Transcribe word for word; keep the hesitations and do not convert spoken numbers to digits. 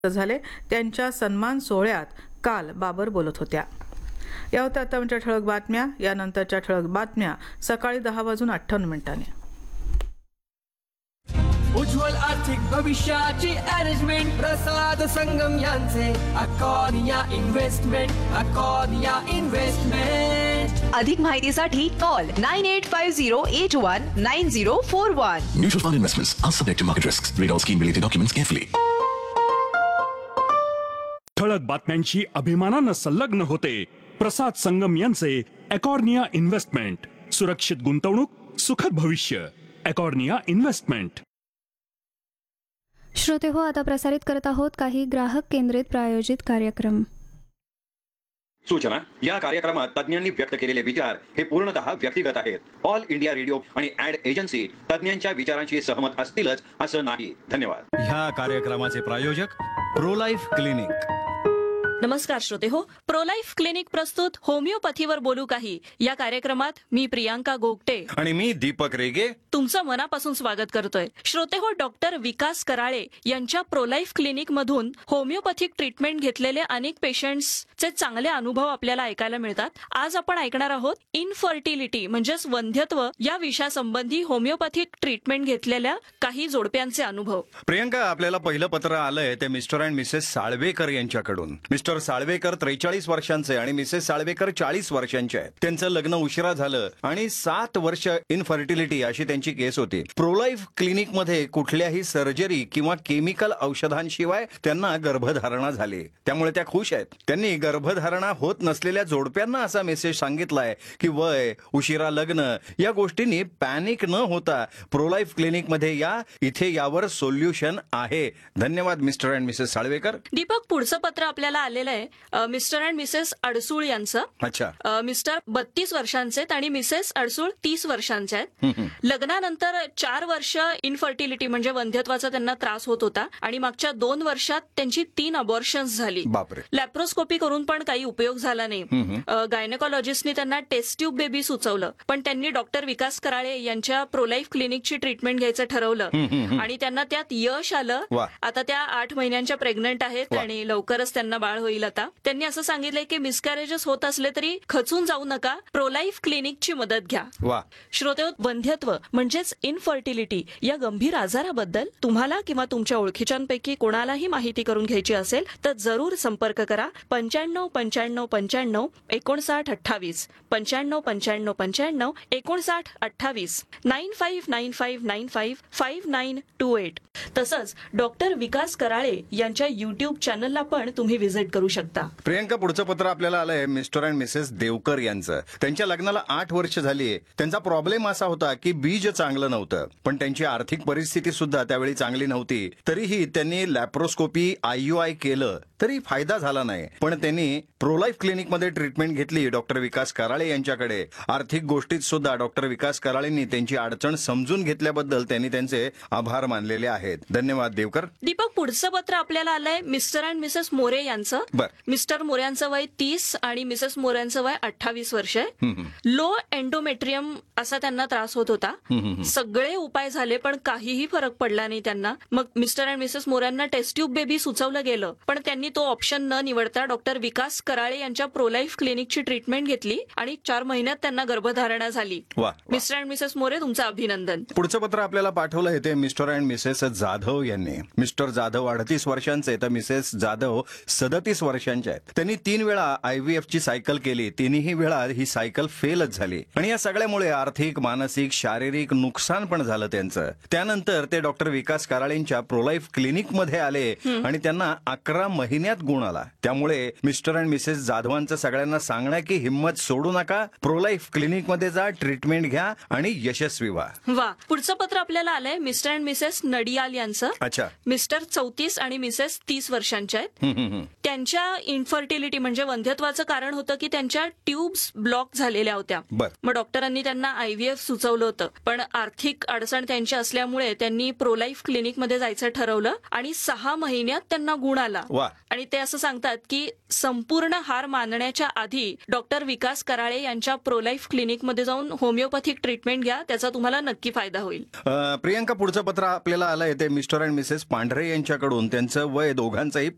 झाले त्यांच्या सन्मान सोहळ्यात काल बाबर बोलत होत्या. या होत्या आताच्या ठळक बातम्या. यानंतरच्या ठळक बातम्या सकाळी दहा वाजून अठ्ठावन्न मिनिटांनी. उज्ज्वल आर्थिक भविष्याची अरेंजमेंट प्रसाद संगम यांचे अकॉर्निया इन्व्हेस्टमेंट अकॉर्निया इन्व्हेस्टमेंट. अधिक माहितीसाठी call nine eight five zero eight one nine zero four one. Mutual fund investments are subject to market risks. Read all scheme related documents carefully. ठळक बातम्यांची अभिमानानं संलग्न होते प्रसाद संगम यांचे अकॉर्निया इन्व्हेस्टमेंट. सुरक्षित गुंतवणूक सुखद भविष्य. अकॉर्निया इन्व्हेस्टमेंट. श्रोते हो, आता प्रसारित करत आहोत काही ग्राहक केंद्रित प्रायोजित कार्यक्रम. सूचना. या कार्यक्रमात तज्ञांनी व्यक्त केलेले विचार हे पूर्णतः व्यक्तिगत आहेत. ऑल इंडिया रेडिओ आणि ऍड एजन्सी तज्ञांच्या विचारांशी सहमत असतीलच असं नाही. धन्यवाद. ह्या कार्यक्रमाचे प्रायोजक प्रो लाईफ क्लिनिक. नमस्कार श्रोते हो, प्रो लाईफ क्लिनिक प्रस्तुत होमिओपॅथीवर बोलू काही या कार्यक्रमात मी प्रियांका गोगटे आणि मी दीपक रेगे तुमचं मनापासून स्वागत करतोय. श्रोते हो, डॉक्टर विकास कराळे यांच्या प्रो लाईफ क्लिनिक मधून होमिओपॅथिक ट्रीटमेंट घेतलेले अनेक पेशंट्सचे चांगले अनुभव आपल्याला ऐकायला मिळतात. आज आपण ऐकणार आहोत इनफर्टिलिटी म्हणजेच वंध्यत्व या विषयासंबंधी होमिओपॅथिक ट्रीटमेंट घेतलेल्या काही जोडप्यांचे अनुभव. प्रियांका, आपल्याला पहिलं पत्र आलंय ते मिस्टर अँड मिसेस साळवेकर यांच्याकडून. मिस्टर साळवेकर त्रेचाळीस वर्षांचे आणि मिसेस साळवेकर चाळीस वर्षांचे आहेत. त्यांचं लग्न उशिरा झालं आणि सात वर्ष इनफर्टिलिटी अशी त्यांची केस होती. प्रोलाईफ क्लिनिक मध्ये कुठल्याही सर्जरी किंवा केमिकल औषधांशिवाय त्यांना गर्भधारणा झाली. त्यामुळे त्या खुश आहेत. त्यांनी गर्भधारणा होत नसलेल्या जोडप्यांना असा मेसेज सांगितलाय की वय, उशिरा लग्न या गोष्टींनी पॅनिक न होता प्रोलाईफ क्लिनिक मध्ये या. इथे यावर सोल्युशन आहे. धन्यवाद मिस्टर अँड मिसेस साळवेकर. दीपक, पुढचं पत्र आपल्याला आलेलं आहे मिस्टर अँड मिसेस अडसूळ यांचं. अच्छा. मिस्टर बत्तीस वर्षांचे आणि मिसेस अडसूळ तीस वर्षांचे आहेत. लग्नानंतर चार वर्ष इनफर्टिलिटी म्हणजे वंध्यत्वाचा त्यांना त्रास होत होता आणि मागच्या दोन वर्षात त्यांची तीन अबॉर्शन्स झाली. बापरे. लॅप्रोस्कोपी करून पण काही उपयोग झाला नाही. गायनेकॉलॉजिस्टनी त्यांना टेस्ट ट्यूब बेबी सुचवलं, पण त्यांनी डॉक्टर विकास कराळे यांच्या प्रोलाईफ क्लिनिकची ट्रीटमेंट घ्यायचं ठरवलं आणि त्यांना त्यात यश आलं. आता त्या आठ महिन्यांच्या प्रेग्नंट आहेत आणि लवकरच त्यांना बाळ होईल. आता त्यांनी असं सांगितलंय की मिसकॅरेजेस होत असले तरी खचून जाऊ नका, प्रोलाईफ क्लिनिकची मदत घ्या. श्रोते, वंध्यत्व म्हणजेच इनफर्टिलिटी या गंभीर आजाराबद्दल तुम्हाला किंवा तुमच्या ओळखीच्यांपैकी कोणालाही माहिती करून घ्यायची असेल तर जरूर संपर्क करा. पंच्याण्णव पंच्याण्णव पंच्याण्णव एकोणसाठ अठ्ठावीस पंच्याण्णव पंच्याण्णव पंच्याण्णव एकोणसाठ अठ्ठावीस nine five nine five nine five five nine to eight. तसंच डॉक्टर विकास कराळे यांच्या युट्यूब चॅनलला पण तुम्ही व्हिजिट करू शकता. प्रियंका, पुढचं पत्र आपल्याला आलंय मिस्टर अँड मिसेस देवकर यांचं. त्यांच्या लग्नाला आठ वर्ष झाली. त्यांचा प्रॉब्लेम असा होता की बीज चांगलं नव्हतं, पण त्यांची आर्थिक परिस्थिती सुद्धा त्यावेळी चांगली नव्हती. तरीही त्यांनी लॅप्रोस्कोपी आययुआय केलं तरी फायदा झाला नाही. पण त्यांनी प्रोलाईफ क्लिनिक मध्ये ट्रीटमेंट घेतली डॉक्टर विकास कराळे यांच्याकडे. आर्थिक गोष्टीत सुद्धा डॉक्टर विकास कराळेंनी त्यांची अडचण समजून घेतल्याबद्दल त्यांनी त्यांचे आभार मानलेले आहेत. धन्यवाद देवकर. दीपक, पुढचं पत्र आपल्याला आलंय मिस्टर अँड मिसेस मोरे यांचं. मिस्टर मोऱ्यांचं वय तीस आणि मिसेस मोऱ्यांचं वय अठ्ठावीस वर्ष आहे. लो एंडोमेट्रियम असा त्यांना त्रास होत होता. सगळे उपाय झाले पण काहीही फरक पडला नाही त्यांना. मग mister and Mrs मोऱ्यांना taste tube baby सुचवलं गेलं, पण त्यांनी तो ऑप्शन न निवडता डॉक्टर विकास कराळे यांच्या प्रोलाईफ क्लिनिकची ट्रीटमेंट घेतली आणि चार महिन्यात त्यांना गर्भधारणा झाली. मिस्टर अँड मिसेस मोरे, तुमचं अभिनंदन. पुढचं पत्र आपल्याला पाठवलं ते मिस्टर अँड मिसेस जाधव यांनी. मिस्टर जाधव अडतीस वर्षांचे तर मिसेस जाधव सदतीस वर्षांच्या आहेत. त्यांनी तीन वेळा आयव्हीएफ ची सायकल केली. तिन्ही वेळा ही सायकल फेलच झाली आणि या सगळ्यामुळे आर्थिक, मानसिक, शारीरिक नुकसान पण झालं त्यांचं. त्यानंतर ते डॉक्टर विकास कराळेंच्या प्रोलाईफ क्लिनिक मध्ये आले आणि त्यांना अकरा महिन्यात गुण आला. त्यामुळे मिस्टर अँड मिसेस जाधवांचं सगळ्यांना सांगणं की हिंमत सोडू नका, प्रोलाईफ क्लिनिक मध्ये जा, ट्रीटमेंट घ्या आणि यशस्वी व्हा. वा. पुढचं पत्र आपल्याला आलंय मिस्टर अँड मिसेस नडियाल यांचं. अच्छा. मिस्टर चौतीस आणि मिसेस तीस वर्षांच्या आहेत. त्यांच्या इनफर्टिलिटी म्हणजे वंध्यत्वाचं कारण होतं की त्यांच्या ट्यूब्स ब्लॉक झालेल्या होत्या. मग डॉक्टरांनी त्यांना आयव्हीएफ सुचवलं होतं, पण आर्थिक अडचण त्यांची असल्यामुळे त्यांनी प्रोलाईफ क्लिनिक मध्ये जायचं ठरवलं आणि सहा महिन्यात त्यांना गुण आला. आणि ते असं सांगतात की संपूर्ण हार मानण्याच्या आधी डॉक्टर विकास कराळे यांच्या प्रोलाईफ क्लिनिक मध्ये जाऊन होमिओपॅथिक ट्रीटमेंट घ्या, त्याचा तुम्हाला नक्की फायदा होईल. प्रियंका, पुढचं पत्र आपल्याला आलंय ते मिस्टर अँड मिसेस पांढरे यांच्याकडून. त्यांचं वय दोघांचंही